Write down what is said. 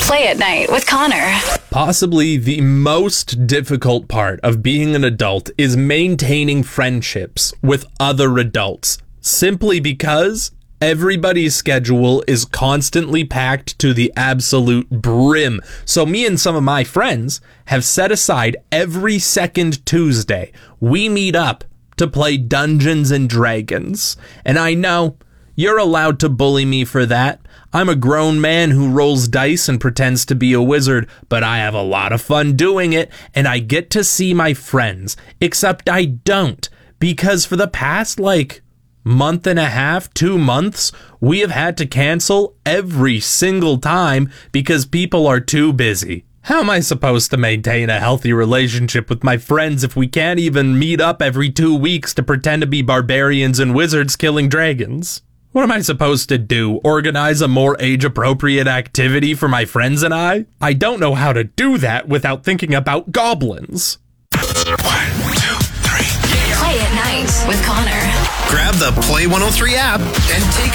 Play at Night with Connor. Possibly the most difficult part of being an adult is maintaining friendships with other adults, simply because everybody's schedule is constantly packed to the absolute brim. So me and some of my friends have set aside every second Tuesday. We meet up to play Dungeons and Dragons. And I know you're allowed to bully me for that. I'm a grown man who rolls dice and pretends to be a wizard, but I have a lot of fun doing it, and I get to see my friends. Except I don't, because for the past, month and a half, 2 months, we have had to cancel every single time because people are too busy. How am I supposed to maintain a healthy relationship with my friends if we can't even meet up every 2 weeks to pretend to be barbarians and wizards killing dragons? What am I supposed to do? Organize a more age-appropriate activity for my friends and I? I don't know how to do that without thinking about goblins. 1, 2, 3. Play at Night with Connor. Grab the Play 103 app and take